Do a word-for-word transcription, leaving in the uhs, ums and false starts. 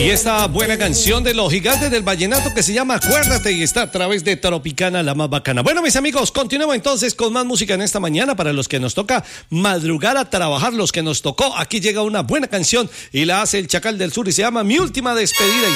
Y esta buena canción de los gigantes del vallenato que se llama Acuérdate y está a través de Tropicana, la más bacana. Bueno, mis amigos, continuamos entonces con más música en esta mañana para los que nos toca madrugar a trabajar, los que nos tocó. Aquí llega una buena canción y la hace el Chacal del Sur y se llama Mi Última Despedida.